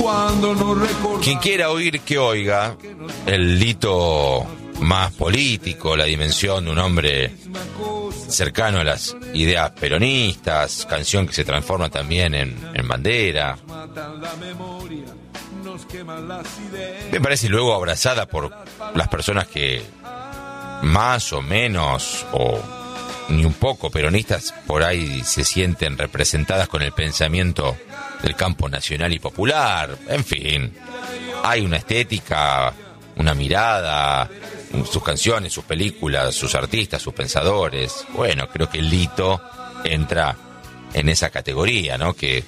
Quien quiera oír que oiga, el Lito más político, la dimensión de un hombre cercano a las ideas peronistas, canción que se transforma también en bandera. Me parece luego abrazada por las personas que más o menos o ni un poco peronistas por ahí se sienten representadas con el pensamiento del campo nacional y popular. En fin, hay una estética, una mirada, sus canciones, sus películas, sus artistas, sus pensadores. Bueno, creo que Lito entra en esa categoría, ¿no? Que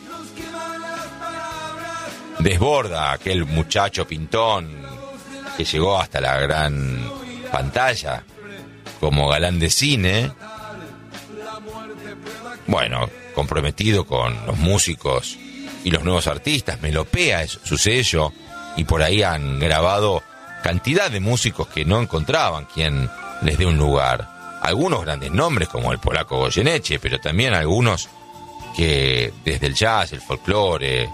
desborda a aquel muchacho pintón que llegó hasta la gran pantalla como galán de cine. Bueno, comprometido con los músicos y los nuevos artistas, Melopea es su sello, y por ahí han grabado cantidad de músicos que no encontraban quien les dé un lugar. Algunos grandes nombres como el polaco Goyeneche, pero también algunos que desde el jazz, el folclore,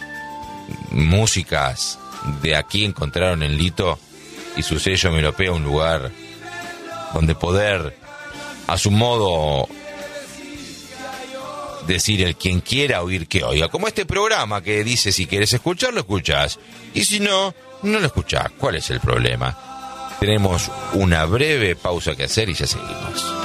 músicas de aquí encontraron en Lito y su sello Melopea un lugar donde poder, a su modo, decir el quien quiera oír que oiga, como este programa que dice si quieres escuchar, lo escuchás, y si no, no lo escuchás. ¿Cuál es el problema? Tenemos una breve pausa que hacer y ya seguimos.